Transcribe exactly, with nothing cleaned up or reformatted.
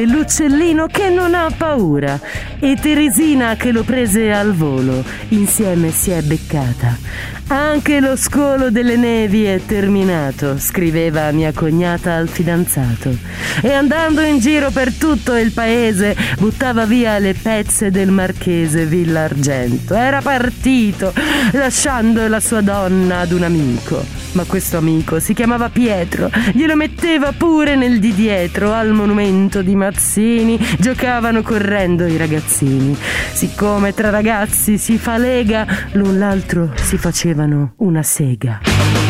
l'uccellino che non ha paura e Teresina che lo prese al volo. Insieme si è beccata. Anche lo scolo delle nevi è terminato, scriveva mia cognata al fidanzato. E andando in giro per tutto il paese buttava via le pezze del marchese Villargento. Era partito, lasciando la sua donna ad un amico. Ma questo amico si chiamava Pietro, glielo metteva pure nel di dietro. Al monumento di Mazzini giocavano correndo i ragazzini. Siccome tra ragazzi si fa lega, l'un l'altro si facevano una sega.